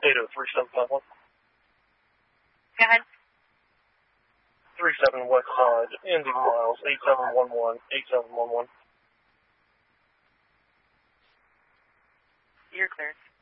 Potato 3751. Go ahead. 37 West Side, ending miles 8711, 8711. You're clear.